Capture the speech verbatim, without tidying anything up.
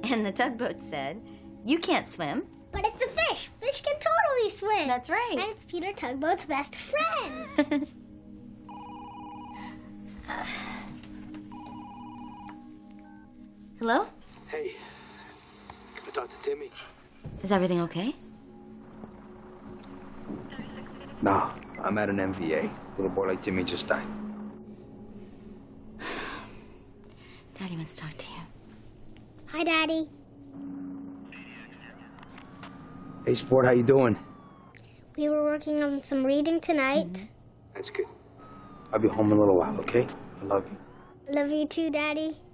And the tugboat said, you can't swim. But it's a fish. Fish can totally swim. That's right. And it's Peter Tugboat's best friend. Hello? Hey, I talked to Timmy. Is everything okay? No, I'm at an M V A. Little boy like Timmy just died. Daddy wants to talk to you. Hi, Daddy. Hey, Sport, how you doing? We were working on some reading tonight. Mm-hmm. That's good. I'll be home in a little while, okay? I love you. Love you too, Daddy.